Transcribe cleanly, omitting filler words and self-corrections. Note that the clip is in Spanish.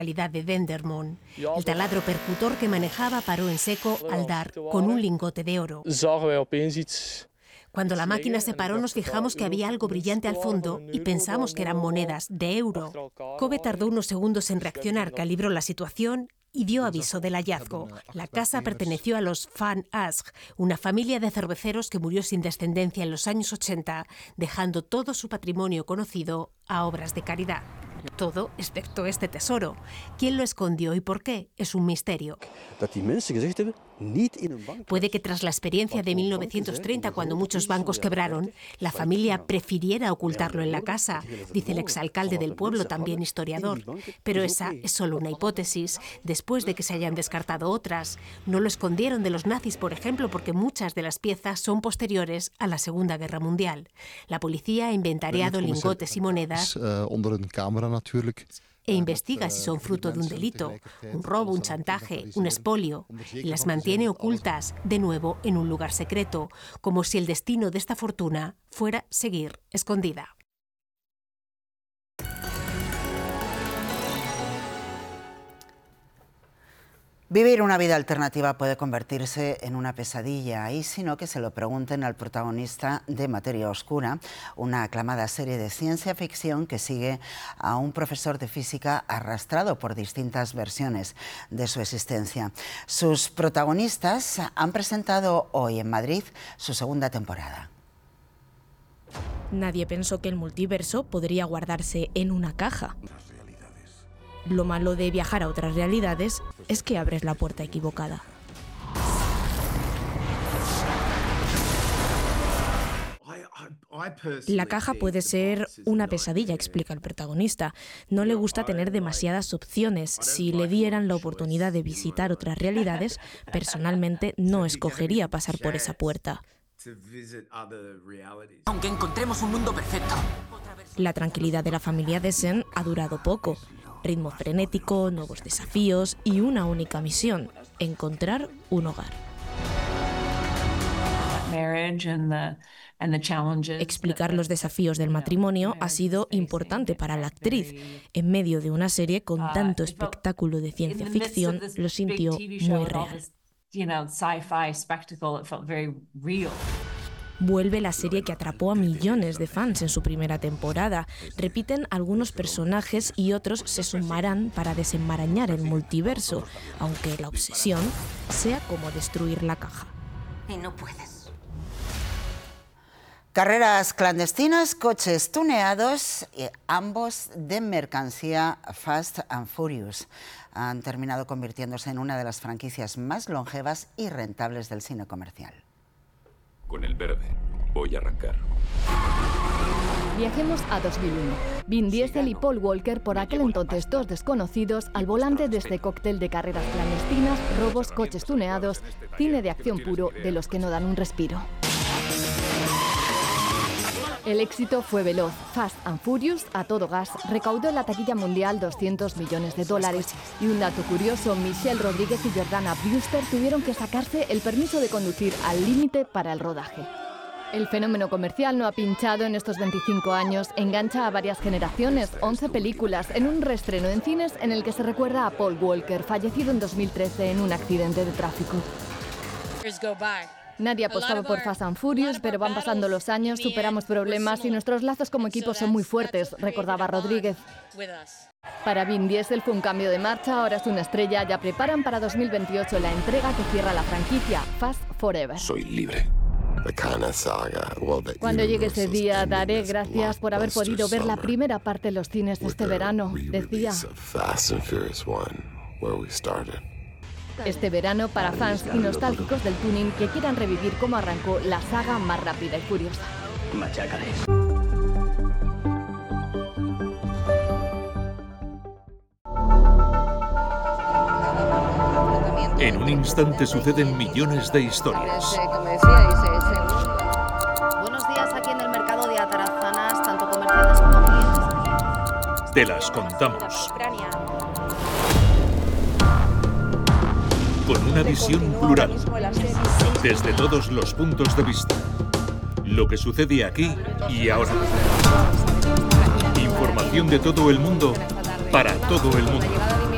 localidad de Dendermonde. El taladro percutor que manejaba paró en seco al dar con un lingote de oro. Cuando la máquina se paró nos fijamos que había algo brillante al fondo y pensamos que eran monedas de euro. Kobe tardó unos segundos en reaccionar, calibró la situación y dio aviso del hallazgo. La casa perteneció a los Van Asch, una familia de cerveceros que murió sin descendencia en los años 80, dejando todo su patrimonio conocido a obras de caridad. Todo excepto este tesoro. ¿Quién lo escondió y por qué? Es un misterio. Puede que tras la experiencia de 1930, cuando muchos bancos quebraron, la familia prefiriera ocultarlo en la casa, dice el exalcalde del pueblo, también historiador. Pero esa es solo una hipótesis, después de que se hayan descartado otras. No lo escondieron de los nazis, por ejemplo, porque muchas de las piezas son posteriores a la Segunda Guerra Mundial. La policía ha inventariado lingotes y monedas e investiga si son fruto de un delito, un robo, un chantaje, un expolio, y las mantiene ocultas, de nuevo, en un lugar secreto, como si el destino de esta fortuna fuera seguir escondida. Vivir una vida alternativa puede convertirse en una pesadilla, y si no, que se lo pregunten al protagonista de Materia Oscura, una aclamada serie de ciencia ficción que sigue a un profesor de física arrastrado por distintas versiones de su existencia. Sus protagonistas han presentado hoy en Madrid su segunda temporada. Nadie pensó que el multiverso podría guardarse en una caja. Lo malo de viajar a otras realidades es que abres la puerta equivocada. La caja puede ser una pesadilla, explica el protagonista. No le gusta tener demasiadas opciones. Si le dieran la oportunidad de visitar otras realidades, personalmente no escogería pasar por esa puerta. Aunque encontremos un mundo perfecto. La tranquilidad de la familia Dessen ha durado poco. Ritmo frenético, nuevos desafíos y una única misión: encontrar un hogar. Explicar los desafíos del matrimonio ha sido importante para la actriz. En medio de una serie con tanto espectáculo de ciencia ficción, lo sintió muy real. Vuelve la serie que atrapó a millones de fans en su primera temporada. Repiten algunos personajes y otros se sumarán para desenmarañar el multiverso, aunque la obsesión sea como destruir la caja. Y no puedes. Carreras clandestinas, coches tuneados y ambos de mercancía. Fast and Furious han terminado convirtiéndose en una de las franquicias más longevas y rentables del cine comercial. Con el verde voy a arrancar. Viajemos a 2001. Vin Diesel y Paul Walker, por aquel entonces dos desconocidos, al volante de este cóctel de carreras clandestinas, robos, coches tuneados, cine de acción puro de los que no dan un respiro. El éxito fue veloz. Fast and Furious, a todo gas, recaudó en la taquilla mundial $200 millones. Y un dato curioso, Michelle Rodríguez y Jordana Brewster tuvieron que sacarse el permiso de conducir al límite para el rodaje. El fenómeno comercial no ha pinchado en estos 25 años. Engancha a varias generaciones, 11 películas, en un reestreno en cines en el que se recuerda a Paul Walker, fallecido en 2013 en un accidente de tráfico. Nadie apostaba por Fast and Furious, pero van pasando los años, superamos problemas y nuestros lazos como equipo son muy fuertes, recordaba Rodríguez. Para Vin Diesel fue un cambio de marcha, ahora es una estrella, ya preparan para 2028 la entrega que cierra la franquicia, Fast Forever. Soy libre. Cuando llegue ese día, daré gracias por haber podido ver la primera parte en los cines este verano, decía. Este verano, para fans y nostálgicos del tuning que quieran revivir cómo arrancó la saga más rápida y furiosa. En un instante suceden millones de historias. Buenos días aquí en el mercado de Atarazanas, tanto comerciales como clientes. Te las contamos. Con una visión plural, desde todos los puntos de vista. Lo que sucede aquí y ahora. Información de todo el mundo para todo el mundo.